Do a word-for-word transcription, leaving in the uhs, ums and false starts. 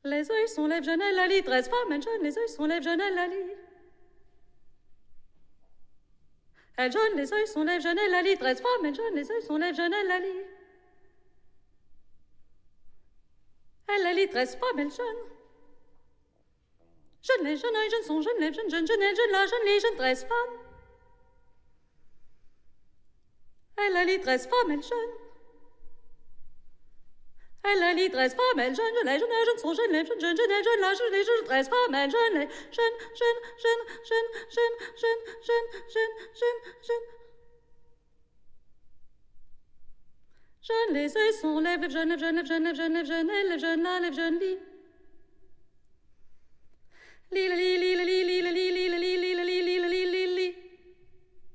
Les œils sont lèvres, jeune, elle la lit, treize femmes, elle jeune, les œils sont lèvres, jeune, elle la lit. Elle jeune, les œils sont lèvres, jeune, elle la lit, treize femmes, elle jeune, les œils sont lèvres, jeune, elle la lit. Elle la lit, treize femmes, elle jeune. Jeune, les jeunes œils, jeunes sont jeunes, lèvres, jeune, jeune, jeune, elle jeune, la jeune, les jeunes, treize femmes. Elle la lit, treize femmes, elle jeune. Elle la lit, treize femmes, elle jeune, jeune, les jeunes, jeunes sont jeunes, lèvres, jeune, jeune, jeune, elle jeune, la jeune, les jeunes, treize femmes, elle jeune, les jeunes, jeune, jeune, jeune, jeune, jeune, jeune, jeune, jeune, jeune. Jeune, les œils sont lèvres, lèvres, jeune, lèvres, jeune, lèvres, jeune, lèvres, jeune, lèvres, jeune, elle, lèvres, jeune, la, lèvres, jeune, lit. Lit, lit, lit, lit, lit,